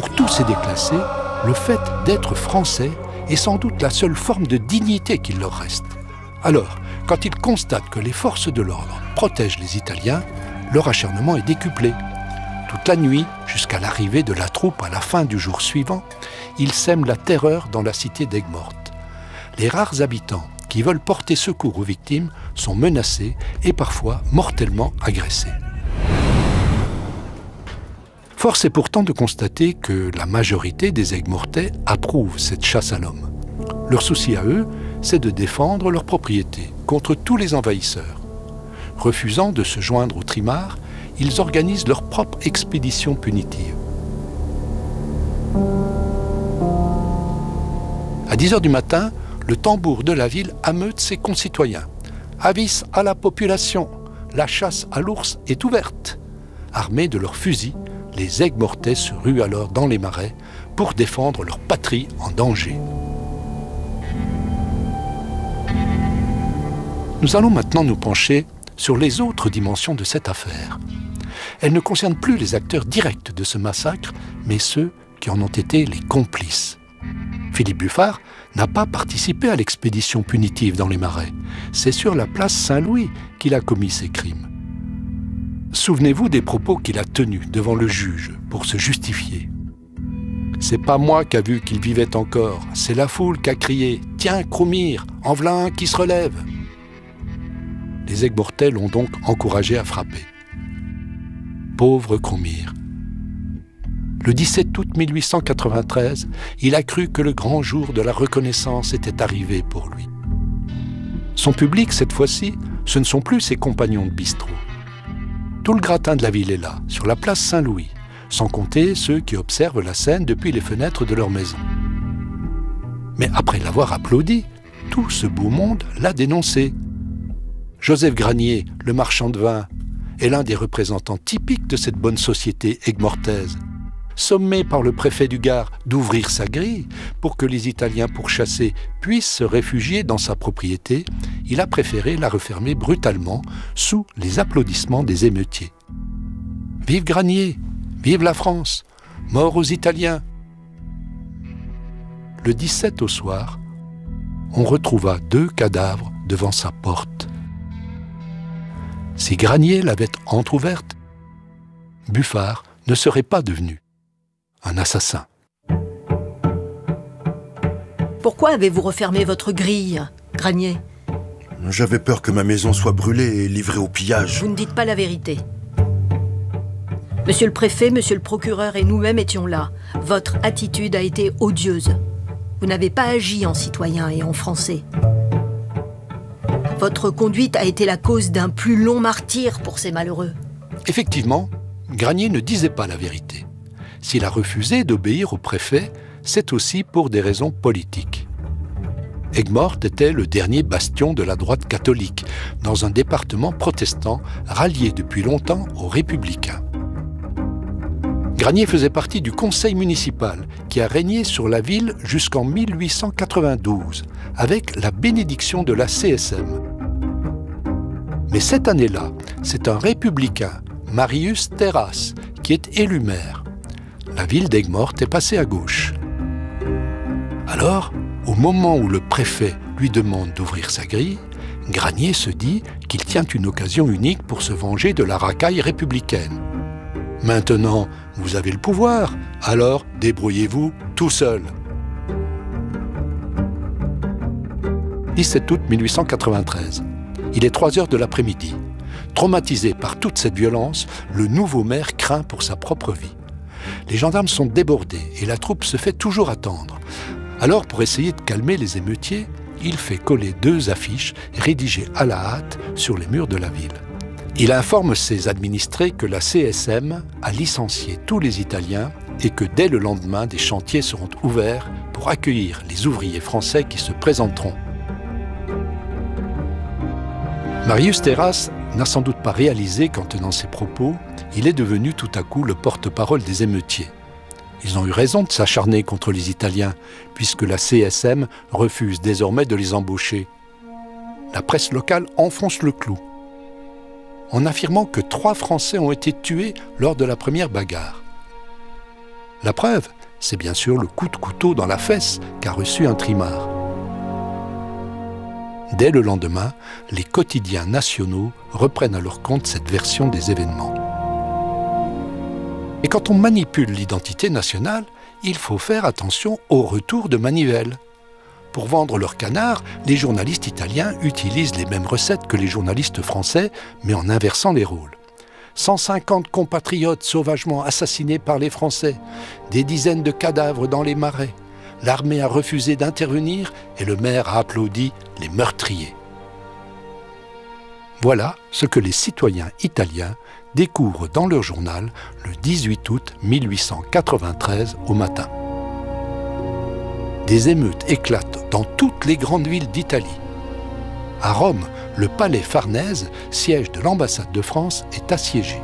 Pour tous ces déclassés, le fait d'être français est sans doute la seule forme de dignité qu'il leur reste. Alors, quand ils constatent que les forces de l'ordre protègent les Italiens, leur acharnement est décuplé. Toute la nuit, jusqu'à l'arrivée de la troupe à la fin du jour suivant, ils sèment la terreur dans la cité d'Aigues-Mortes. Les rares habitants qui veulent porter secours aux victimes sont menacés et parfois mortellement agressés. Force est pourtant de constater que la majorité des Aigues-Mortais approuvent cette chasse à l'homme. Leur souci à eux, c'est de défendre leur propriété contre tous les envahisseurs. Refusant de se joindre aux trimards, ils organisent leur propre expédition punitive. À 10h du matin, le tambour de la ville ameute ses concitoyens. Avis à la population, la chasse à l'ours est ouverte. Armés de leurs fusils, les Aigues-Mortais se ruent alors dans les marais pour défendre leur patrie en danger. Nous allons maintenant nous pencher sur les autres dimensions de cette affaire. Elle ne concerne plus les acteurs directs de ce massacre, mais ceux qui en ont été les complices. Philippe Buffard n'a pas participé à l'expédition punitive dans les marais. C'est sur la place Saint-Louis qu'il a commis ces crimes. Souvenez-vous des propos qu'il a tenus devant le juge pour se justifier. « C'est pas moi qui a vu qu'il vivait encore, c'est la foule qui a crié « Tiens, Croumire, en v'là un qui se relève !» Les Aigues-Mortais l'ont donc encouragé à frapper. Pauvre Croumire. Le 17 août 1893, il a cru que le grand jour de la reconnaissance était arrivé pour lui. Son public, cette fois-ci, ce ne sont plus ses compagnons de bistrot. Tout le gratin de la ville est là, sur la place Saint-Louis, sans compter ceux qui observent la scène depuis les fenêtres de leur maison. Mais après l'avoir applaudi, tout ce beau monde l'a dénoncé. Joseph Granier, le marchand de vin, est l'un des représentants typiques de cette bonne société aigues-mortaise. Sommé par le préfet du Gard d'ouvrir sa grille pour que les Italiens pourchassés puissent se réfugier dans sa propriété, il a préféré la refermer brutalement sous les applaudissements des émeutiers. Vive Granier, vive la France, mort aux Italiens. Le 17 au soir, on retrouva 2 cadavres devant sa porte. Si Granier l'avait entr'ouverte, Buffard ne serait pas devenu un assassin. Pourquoi avez-vous refermé votre grille, Granier ? J'avais peur que ma maison soit brûlée et livrée au pillage. Vous ne dites pas la vérité. Monsieur le préfet, monsieur le procureur et nous-mêmes étions là. Votre attitude a été odieuse. Vous n'avez pas agi en citoyen et en français. Votre conduite a été la cause d'un plus long martyre pour ces malheureux. Effectivement, Granier ne disait pas la vérité. S'il a refusé d'obéir au préfet, c'est aussi pour des raisons politiques. Aigues-Mortes était le dernier bastion de la droite catholique, dans un département protestant rallié depuis longtemps aux Républicains. Granier faisait partie du conseil municipal qui a régné sur la ville jusqu'en 1892, avec la bénédiction de la CSM. Mais cette année-là, c'est un républicain, Marius Terrasse, qui est élu maire. La ville d'Aigues-Mortes est passée à gauche. Alors, au moment où le préfet lui demande d'ouvrir sa grille, Granier se dit qu'il tient une occasion unique pour se venger de la racaille républicaine. Maintenant, vous avez le pouvoir, alors débrouillez-vous tout seul. 17 août 1893. Il est 3h de l'après-midi. Traumatisé par toute cette violence, le nouveau maire craint pour sa propre vie. Les gendarmes sont débordés et la troupe se fait toujours attendre. Alors, pour essayer de calmer les émeutiers, il fait coller 2 affiches rédigées à la hâte sur les murs de la ville. Il informe ses administrés que la CSM a licencié tous les Italiens et que dès le lendemain, des chantiers seront ouverts pour accueillir les ouvriers français qui se présenteront. Marius Terrasse n'a sans doute pas réalisé qu'en tenant ses propos, il est devenu tout à coup le porte-parole des émeutiers. Ils ont eu raison de s'acharner contre les Italiens, puisque la CSM refuse désormais de les embaucher. La presse locale enfonce le clou, en affirmant que 3 Français ont été tués lors de la première bagarre. La preuve, c'est bien sûr le coup de couteau dans la fesse qu'a reçu un trimard. Dès le lendemain, les quotidiens nationaux reprennent à leur compte cette version des événements. Et quand on manipule l'identité nationale, il faut faire attention au retour de manivelle. Pour vendre leur canard, les journalistes italiens utilisent les mêmes recettes que les journalistes français, mais en inversant les rôles. 150 compatriotes sauvagement assassinés par les Français, des dizaines de cadavres dans les marais. L'armée a refusé d'intervenir et le maire a applaudi les meurtriers. Voilà ce que les citoyens italiens découvrent dans leur journal le 18 août 1893 au matin. Des émeutes éclatent dans toutes les grandes villes d'Italie. À Rome, le palais Farnèse, siège de l'ambassade de France, est assiégé.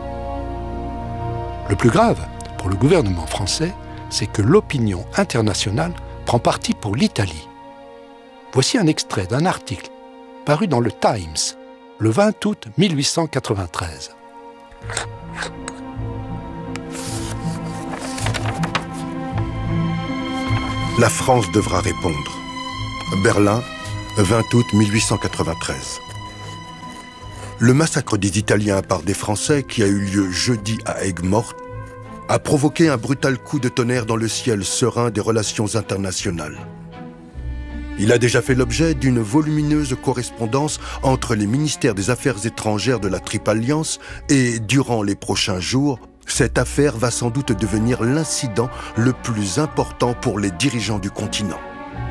Le plus grave, pour le gouvernement français, c'est que l'opinion internationale prend parti pour l'Italie. Voici un extrait d'un article paru dans le Times, le 20 août 1893. La France devra répondre. Berlin, 20 août 1893. Le massacre des Italiens par des Français qui a eu lieu jeudi à Aigues-Mortes a provoqué un brutal coup de tonnerre dans le ciel serein des relations internationales. Il a déjà fait l'objet d'une volumineuse correspondance entre les ministères des Affaires étrangères de la Triple Alliance et, durant les prochains jours, cette affaire va sans doute devenir l'incident le plus important pour les dirigeants du continent.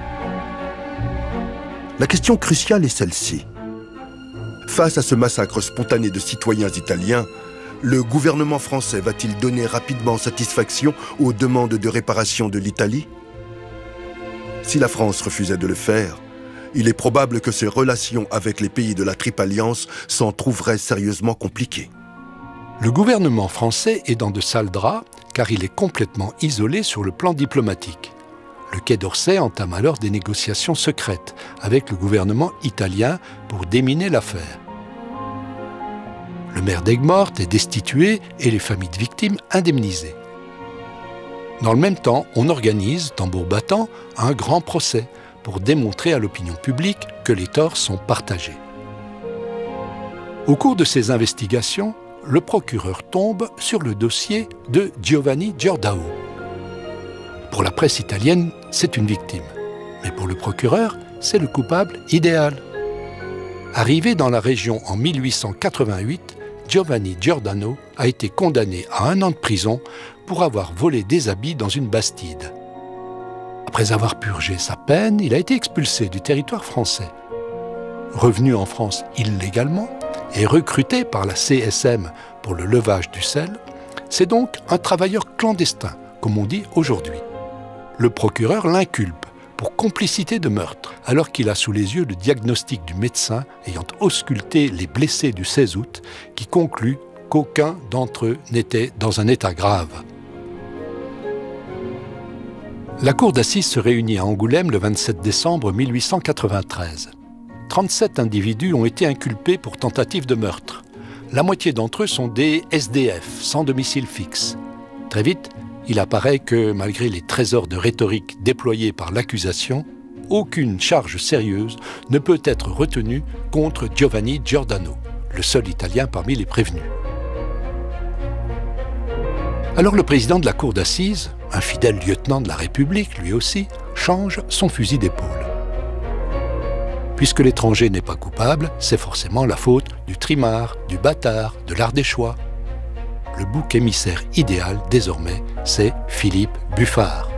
La question cruciale est celle-ci. Face à ce massacre spontané de citoyens italiens, le gouvernement français va-t-il donner rapidement satisfaction aux demandes de réparation de l'Italie ? Si la France refusait de le faire, il est probable que ses relations avec les pays de la Triple Alliance s'en trouveraient sérieusement compliquées. Le gouvernement français est dans de sales draps car il est complètement isolé sur le plan diplomatique. Le Quai d'Orsay entame alors des négociations secrètes avec le gouvernement italien pour déminer l'affaire. Le maire d'Aigues-Mortes est destitué et les familles de victimes indemnisées. Dans le même temps, on organise, tambour battant, un grand procès pour démontrer à l'opinion publique que les torts sont partagés. Au cours de ces investigations, le procureur tombe sur le dossier de Giovanni Giordano. Pour la presse italienne, c'est une victime. Mais pour le procureur, c'est le coupable idéal. Arrivé dans la région en 1888, Giovanni Giordano a été condamné à 1 an de prison pour avoir volé des habits dans une bastide. Après avoir purgé sa peine, il a été expulsé du territoire français. Revenu en France illégalement et recruté par la CSM pour le levage du sel, c'est donc un travailleur clandestin, comme on dit aujourd'hui. Le procureur l'inculpe pour complicité de meurtre, alors qu'il a sous les yeux le diagnostic du médecin ayant ausculté les blessés du 16 août, qui conclut qu'aucun d'entre eux n'était dans un état grave. La cour d'assises se réunit à Angoulême le 27 décembre 1893. 37 individus ont été inculpés pour tentative de meurtre. La moitié d'entre eux sont des SDF, sans domicile fixe. Très vite, il apparaît que, malgré les trésors de rhétorique déployés par l'accusation, aucune charge sérieuse ne peut être retenue contre Giovanni Giordano, le seul Italien parmi les prévenus. Alors le président de la cour d'assises, un fidèle lieutenant de la République lui aussi, change son fusil d'épaule. Puisque l'étranger n'est pas coupable, c'est forcément la faute du trimard, du bâtard, de l'Ardéchois. Le bouc émissaire idéal, désormais, c'est Philippe Buffard.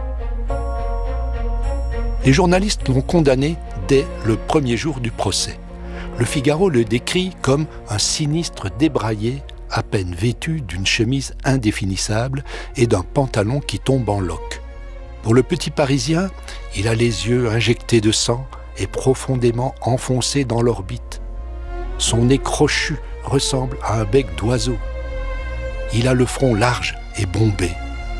Les journalistes l'ont condamné dès le premier jour du procès. Le Figaro le décrit comme un sinistre débraillé, à peine vêtu d'une chemise indéfinissable et d'un pantalon qui tombe en loques. Pour le petit Parisien, il a les yeux injectés de sang et profondément enfoncés dans l'orbite. Son nez crochu ressemble à un bec d'oiseau. Il a le front large et bombé.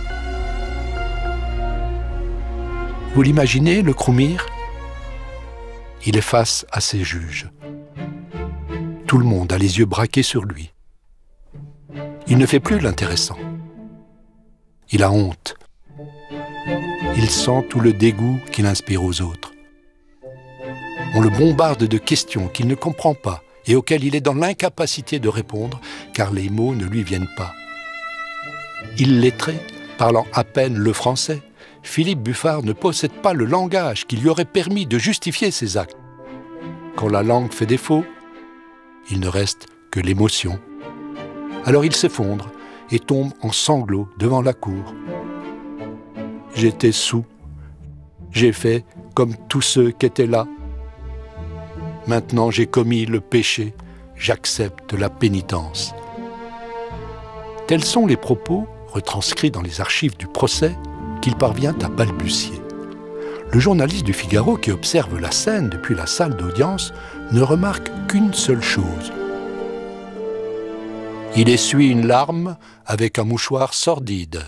Vous l'imaginez, le Croumir ? Il est face à ses juges. Tout le monde a les yeux braqués sur lui. Il ne fait plus l'intéressant. Il a honte Il sent tout le dégoût qu'il inspire aux autres. On le bombarde de questions qu'il ne comprend pas et auxquelles il est dans l'incapacité de répondre car les mots ne lui viennent pas. Illettré, parlant à peine le français, Philippe Buffard ne possède pas le langage qui lui aurait permis de justifier ses actes. Quand la langue fait défaut, il ne reste que l'émotion. Alors il s'effondre et tombe en sanglots devant la cour. J'étais saoul. J'ai fait comme tous ceux qui étaient là. Maintenant j'ai commis le péché, j'accepte la pénitence. Tels sont les propos, retranscrits dans les archives du procès, qu'il parvient à balbutier. Le journaliste du Figaro qui observe la scène depuis la salle d'audience ne remarque qu'une seule chose. Il essuie une larme avec un mouchoir sordide.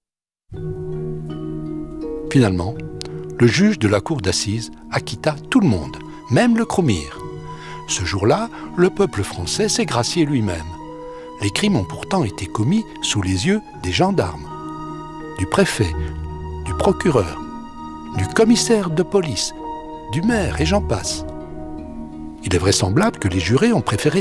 Finalement, le juge de la cour d'assises acquitta tout le monde, même le Cromire. Ce jour-là, le peuple français s'est gracié lui-même. Les crimes ont pourtant été commis sous les yeux des gendarmes, du préfet, du procureur, du commissaire de police, du maire et j'en passe. Il est vraisemblable que les jurés ont préféré